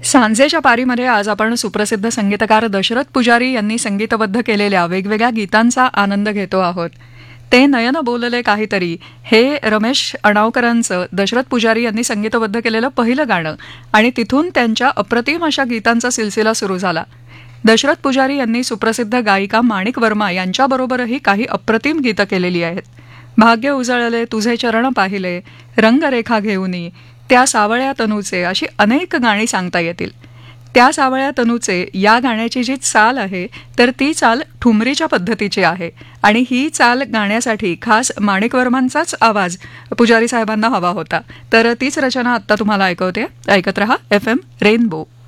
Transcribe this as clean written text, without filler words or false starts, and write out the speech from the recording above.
सांजेच्या पारीमध्ये आज आपण सुप्रसिद्ध संगीतकार दशरथ पुजारी यांनी संगीतबद्ध केलेल्या वेगवेगळ्या गीतांचा आनंद घेतो आहोत. ते नयन बोलले काहीतरी हे रमेश अणावकरांचं दशरथ पुजारी यांनी संगीतबद्ध केलेलं पहिलं गाणं आणि तिथून त्यांच्या अप्रतिम अशा गीतांचा सिलसिला सुरू झाला. दशरथ पुजारी यांनी सुप्रसिद्ध गायिका माणिक वर्मा यांच्याबरोबरही काही अप्रतिम गीतं केलेली आहेत. भाग्य उजळले, तुझे चरण पाहिले, रंगरेखा घेऊनी, त्या सावळ्या तनूचे अशी अनेक गाणी सांगता येतील. त्या सावळ्या तनूचे या गाण्याची जी चाल आहे तर ती चाल ठुमरीच्या पद्धतीची आहे आणि ही चाल गाण्यासाठी खास माणिक वर्मांचाच आवाज पुजारी साहेबांना हवा होता. तर तीच रचना आत्ता तुम्हाला ऐकवते. ऐकत रहा FM रेनबो.